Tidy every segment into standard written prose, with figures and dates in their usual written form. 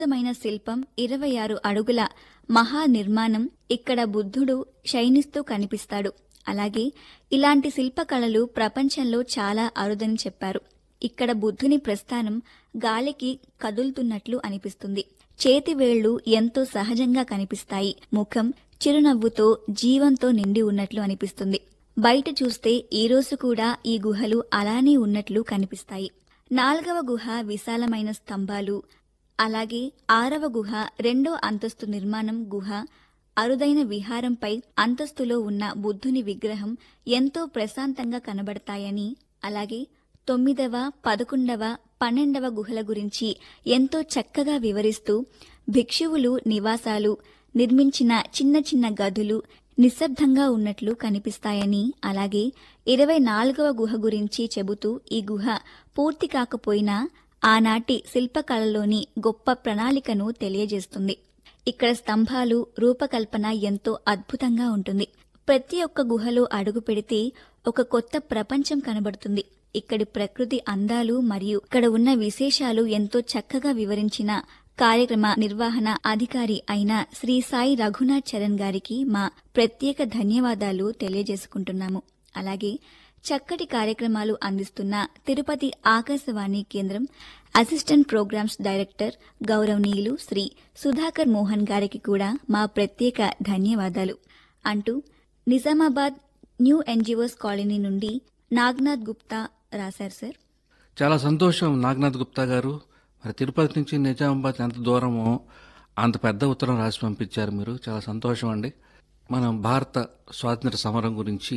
మైన శిల్పం 26 అడుగుల మహా నిర్మాణం. ఇక్కడ బుద్ధుడు శయనిస్తూ కనిపిస్తాడు. అలాగే ఇలాంటి శిల్పకళలు ప్రపంచంలో చాలా అరుదని చెప్పారు. ఇక్కడ బుద్ధుని ప్రస్థానం గాలికి కదులుతున్నట్లు అనిపిస్తుంది. చేతివేళ్లు ఎంతో సహజంగా కనిపిస్తాయి. ముఖం చిరునవ్వుతో జీవంతో నిండి ఉన్నట్లు అనిపిస్తుంది. బయట చూస్తే ఈ రోజు కూడా ఈ గుహలు అలానే ఉన్నట్లు కనిపిస్తాయి. 4వ గుహ విశాలమైన స్తంభాలు, అలాగే 6వ గుహ 2వ అంతస్తు నిర్మాణం గుహ, అరుదైన విహారంపై అంతస్తులో ఉన్న బుద్ధుని విగ్రహం ఎంతో ప్రశాంతంగా కనబడతాయని, అలాగే 9వ, 11వ, 12వ గుహల గురించి ఎంతో చక్కగా వివరిస్తూ భిక్షువులు నివాసాలు నిర్మించిన చిన్న చిన్న గదులు నిశ్శబ్దంగా ఉన్నట్లు కనిపిస్తాయని, అలాగే 24వ గుహ గురించి చెబుతూ ఈ గుహ పూర్తి కాకపోయినా ఆనాటి శిల్పకళలోని గొప్ప ప్రణాళికను తెలియజేస్తుంది. ఇక్కడ స్తంభాలు రూపకల్పన ఎంతో అద్భుతంగా ఉంటుంది. ప్రతి ఒక్క గుహలో అడుగు పెడితే ఒక కొత్త ప్రపంచం కనబడుతుంది. ఇక్కడి ప్రకృతి అందాలు మరియు ఇక్కడ ఉన్న విశేషాలు ఎంతో చక్కగా వివరించిన కార్యక్రమ నిర్వహణ అధికారి అయిన శ్రీ సాయి రఘునాథ్ చరణ్ గారికి మా ప్రత్యేక ధన్యవాదాలు తెలియజేసుకుంటున్నాము. అలాగే చక్కటి కార్యక్రమాలు అందిస్తున్న తిరుపతి ఆకాశవాణి కేంద్రం అసిస్టెంట్ ప్రోగ్రామ్స్ డైరెక్టర్ గౌరవనీయులు శ్రీ సుధాకర్ మోహన్ గారికి కూడా మా ప్రత్యేక ధన్యవాదాలు అంటూ నిజామాబాద్ న్యూ ఎన్జిఓస్ కాలనీ నుండి నాగ్నాథ్ గుప్తా రాశారు. సార్, చాలా సంతోషం నాగ్నాథ్ గుప్తా గారు. మరి తిరుపతి నుంచి నిజామాబాద్ ఎంత దూరమో అంత పెద్ద ఉత్తరం రాసి పంపించారు మీరు. చాలా సంతోషం అండి. మనం భారత స్వాతంత్ర సమరం గురించి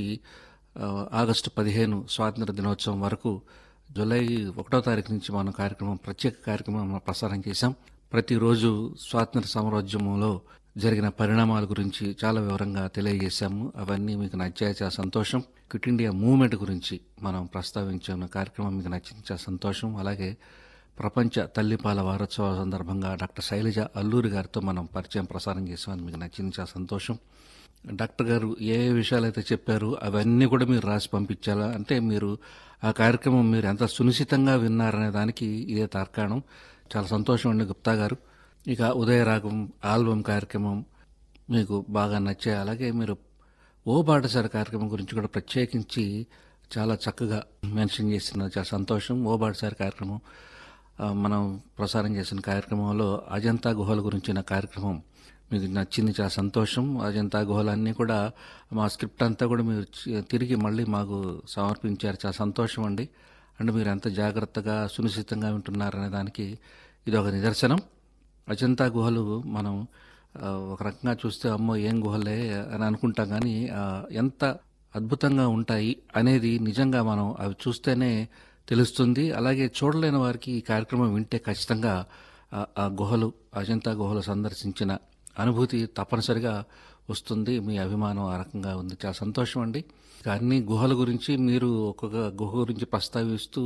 ఆగస్టు 15 స్వాతంత్ర దినోత్సవం వరకు జూలై 1వ తారీఖు నుంచి మనం ప్రత్యేక కార్యక్రమం ప్రసారం చేశాం. ప్రతిరోజు స్వాతంత్ర సమరోద్యమంలో జరిగిన పరిణామాల గురించి చాలా వివరంగా తెలియజేశాము. అవన్నీ మీకు నచ్చాయి, చాలా సంతోషం. క్విట్ ఇండియా మూవ్మెంట్ గురించి మనం ప్రస్తావించిన కార్యక్రమం మీకు నచ్చింది, చాలా సంతోషం. అలాగే ప్రపంచ తల్లిపాల వారోత్సవాల సందర్భంగా డాక్టర్ శైలజ అల్లూరి గారితో మనం పరిచయం ప్రసారం చేసామని మీకు నచ్చింది, చాలా సంతోషం. డాక్టర్ గారు ఏ విషయాలు అయితే చెప్పారు అవన్నీ కూడా మీరు రాసి పంపించాలా అంటే మీరు ఆ కార్యక్రమం మీరు ఎంత సునిశ్చితంగా విన్నారనే దానికి ఇదే తార్కాణం. చాలా సంతోషం అండి గుప్తా గారు. ఇక ఉదయరాగం ఆల్బమ్ కార్యక్రమం మీకు బాగా నచ్చాయి. అలాగే మీరు ఓ బాటసారి కార్యక్రమం గురించి కూడా ప్రత్యేకించి చాలా చక్కగా మెన్షన్ చేస్తున్నారు, చాలా సంతోషం. ఓ బాటసారి కార్యక్రమం మనం ప్రసారం చేసిన కార్యక్రమంలో అజంతా గుహల గురించిన కార్యక్రమం మీకు నచ్చింది, చాలా సంతోషం. అజంతా గుహలన్నీ కూడా మా స్క్రిప్ట్ అంతా కూడా మీరు తిరిగి మళ్ళీ మాకు సమర్పించారు, చాలా సంతోషం అండి. అంటే మీరు ఎంత జాగ్రత్తగా సునిశ్చితంగా వింటున్నారనే దానికి ఇది ఒక నిదర్శనం. అజంతా గుహలు మనం ఒక రకంగా చూస్తే అమ్మో ఏం గుహలే అని అనుకుంటాం, కానీ ఎంత అద్భుతంగా ఉంటాయి అనేది నిజంగా మనం అవి చూస్తేనే తెలుస్తుంది. అలాగే చూడలేని వారికి ఈ కార్యక్రమం వింటే ఖచ్చితంగా ఆ గుహలు అజంతా గుహలు సందర్శించిన అనుభూతి తప్పనిసరిగా వస్తుంది. మీ అభిమానం ఆ రకంగా ఉంది, చాలా సంతోషం అండి. అన్ని గుహల గురించి మీరు ఒక్కొక్క గుహ గురించి ప్రస్తావిస్తూ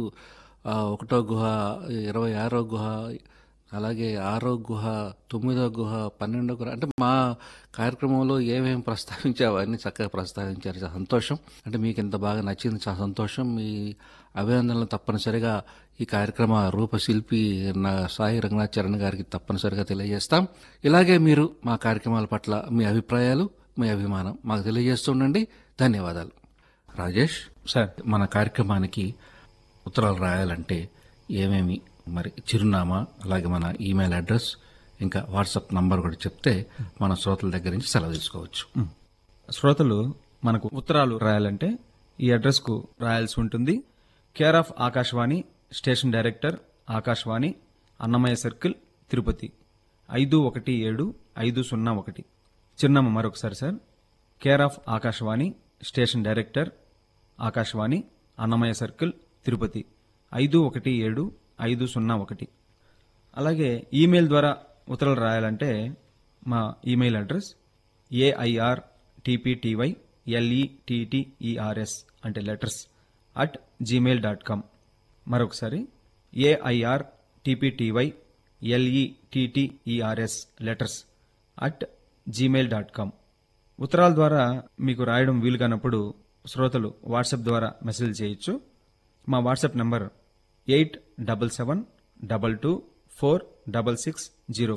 1వ గుహ, 26వ గుహ, అలాగే 6వ గుహ, 9వ గుహ, 12వ గుహ అంటే మా కార్యక్రమంలో ఏమేమి ప్రస్తావించావో అన్నీ చక్కగా ప్రస్తావించారు, చాలా సంతోషం. అంటే మీకు ఇంత బాగా నచ్చింది, చాలా సంతోషం. మీ అభినందనలు తప్పనిసరిగా ఈ కార్యక్రమ రూపశిల్పి సాయి రఘునాథ్ చరణ్ గారికి తప్పనిసరిగా తెలియజేస్తాం. ఇలాగే మీరు మా కార్యక్రమాల పట్ల మీ అభిప్రాయాలు, మీ అభిమానం మాకు తెలియజేస్తూ ఉండండి. ధన్యవాదాలు. రాజేష్ సార్, మన కార్యక్రమానికి ఉత్తరాలు రాయాలంటే ఏమేమి మరి చిరునామా, అలాగే మన ఈమెయిల్ అడ్రస్, ఇంకా వాట్సాప్ నంబర్ కూడా చెప్తే మన శ్రోతల దగ్గర నుంచి సెలవు తీసుకోవచ్చు. శ్రోతలు మనకు ఉత్తరాలు రాయాలంటే ఈ అడ్రస్ కు రాయాల్సి ఉంటుంది. Care of Akashvani, station director Akashvani, Annamayya circle, Tirupati 517501. చిరునామా మరొకసారి sir, care of Akashvani, station director Akashvani, Annamayya circle, Tirupati 517501. అలాగే ఈమెయిల్ ద్వారా ఉత్తరాలు రాయాలంటే మా ఈమెయిల్ అడ్రస్ AIRTPTYLETTERS అంటే లెటర్స్ @gmail.com. మరొకసారి AIRTPTYLETTERS లెటర్స్ @gmail.com. ఉత్తరాల ద్వారా మీకు రాయడం వీలు కానప్పుడు శ్రోతలు వాట్సాప్ ద్వారా మెసేజ్ చేయొచ్చు. మా వాట్సాప్ నంబర్ 877224 6605